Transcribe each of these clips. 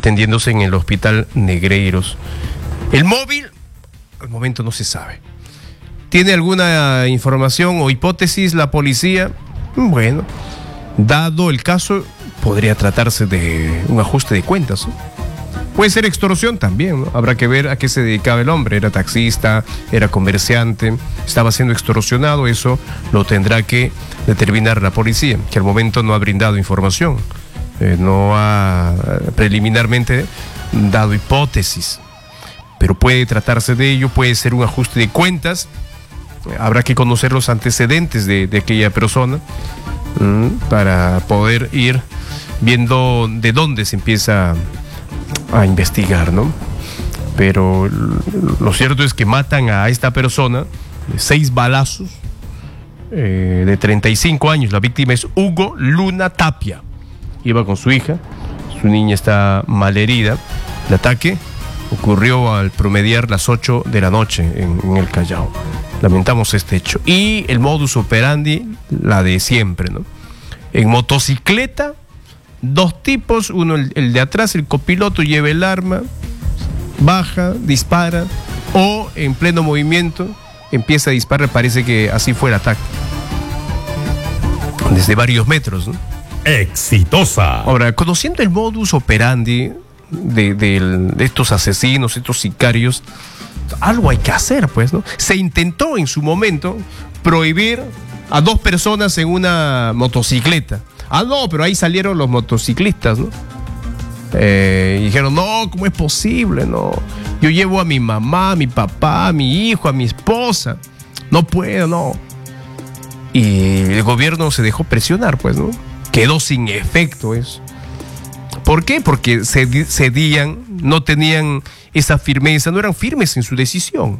atendiéndose en el hospital Negreiros. El móvil, al momento no se sabe. ¿Tiene alguna información o hipótesis la policía? Bueno, dado el caso, podría tratarse de un ajuste de cuentas, ¿no? Puede ser extorsión también, ¿no? Habrá que ver a qué se dedicaba el hombre. Era taxista, era comerciante, estaba siendo extorsionado. Eso lo tendrá que determinar la policía, que al momento no ha brindado información. No ha preliminarmente dado hipótesis. Pero puede tratarse de ello, puede ser un ajuste de cuentas. Habrá que conocer los antecedentes de aquella persona para poder ir viendo de dónde se empieza a investigar, ¿no? Pero lo cierto es que matan a esta persona de 6 balazos, de 35 años. La víctima es Hugo Luna Tapia. Iba con su hija, su niña está malherida. El ataque ocurrió al promediar las 8 de la noche en el Callao. Lamentamos este hecho. Y el modus operandi, la de siempre, ¿no? En motocicleta, 2 tipos, uno el de atrás, el copiloto, lleva el arma, baja, dispara, o en pleno movimiento empieza a disparar. Parece que así fue el ataque, desde varios metros, ¿no? Exitosa. Ahora, conociendo el modus operandi de estos asesinos, estos sicarios, algo hay que hacer, pues, ¿no? Se intentó en su momento prohibir a 2 personas en una motocicleta. No, pero ahí salieron los motociclistas, ¿no? Y dijeron, no, ¿cómo es posible? No, yo llevo a mi mamá, a mi papá, a mi hijo, a mi esposa. No puedo, no. Y el gobierno se dejó presionar, pues, ¿no? Quedó sin efecto eso. ¿Por qué? Porque cedían, no tenían esa firmeza, no eran firmes en su decisión.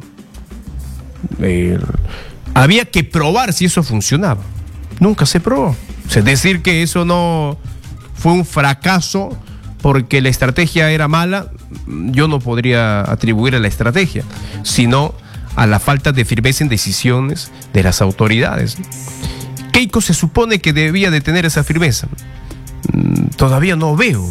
Había que probar si eso funcionaba. Nunca se probó. O sea, decir que eso no fue un fracaso porque la estrategia era mala, yo no podría atribuir a la estrategia, sino a la falta de firmeza en decisiones de las autoridades. Keiko se supone que debía de tener esa firmeza. Todavía no veo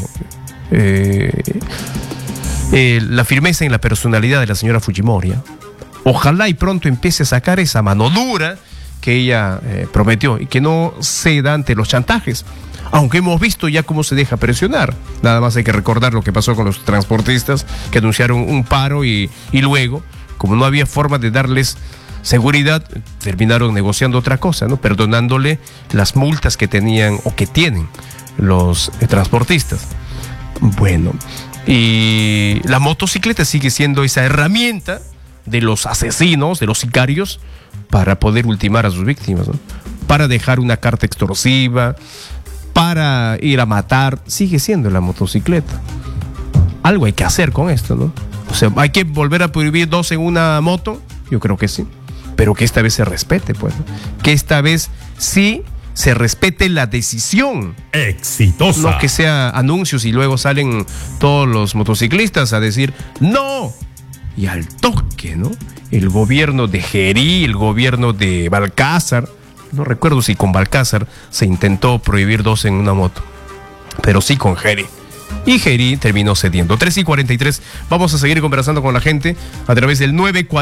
la firmeza en la personalidad de la señora Fujimori. Ojalá y pronto empiece a sacar esa mano dura que ella prometió y que no ceda ante los chantajes, aunque hemos visto ya cómo se deja presionar. Nada más hay que recordar lo que pasó con los transportistas que anunciaron un paro y luego, como no había forma de darles seguridad, terminaron negociando otra cosa, ¿no? Perdonándole las multas que tenían o que tienen los transportistas. Bueno, y la motocicleta sigue siendo esa herramienta de los asesinos, de los sicarios, para poder ultimar a sus víctimas, ¿no? Para dejar una carta extorsiva, para ir a matar. Sigue siendo la motocicleta. Algo hay que hacer con esto, ¿no? O sea, ¿hay que volver a prohibir 2 en una moto? Yo creo que sí. Pero que esta vez se respete, pues, ¿no? Que esta vez sí se respete la decisión. Exitosa. No que sea anuncios y luego salen todos los motociclistas a decir ¡no! Y al toque, ¿no? El gobierno de Gerí, el gobierno de Balcázar, no recuerdo si con Balcázar se intentó prohibir 2 en una moto, pero sí con Gerí. Y Gerí terminó cediendo. 3:43, vamos a seguir conversando con la gente a través del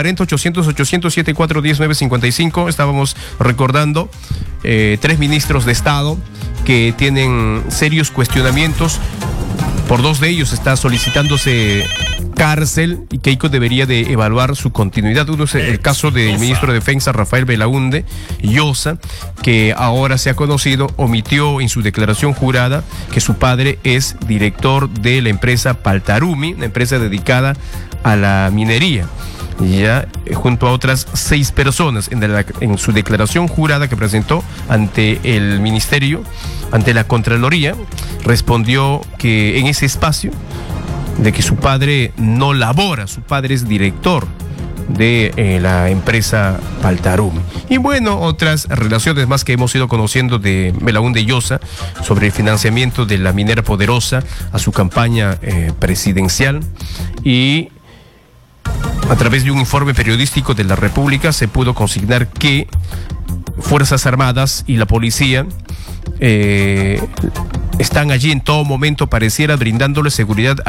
940-800-800-7410-955. Estábamos recordando 3 ministros de Estado que tienen serios cuestionamientos. Por 2 de ellos está solicitándose cárcel y Keiko debería de evaluar su continuidad. Uno es el caso del ministro de Defensa, Rafael Belaúnde Llosa, que ahora se ha conocido, omitió en su declaración jurada que su padre es director de la empresa Paltarumi, una empresa dedicada a la minería. Ya junto a otras 6 personas en su declaración jurada que presentó ante el ministerio, ante la Contraloría, respondió que en ese espacio de que su padre no labora, su padre es director de la empresa Paltarumi. Y bueno, otras relaciones más que hemos ido conociendo de Belaúnde Llosa sobre el financiamiento de la minera Poderosa a su campaña presidencial. Y a través de un informe periodístico de la República se pudo consignar que Fuerzas Armadas y la policía están allí en todo momento, pareciera, brindándole seguridad